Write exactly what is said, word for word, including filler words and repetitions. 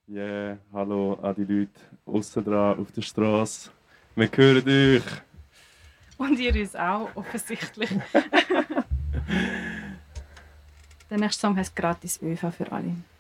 Yeah, hallo an die Leute aussen dran auf der Straße. Wir hören euch. Und ihr uns auch, offensichtlich. Der nächste Song heißt «Gratis ÖV für alle».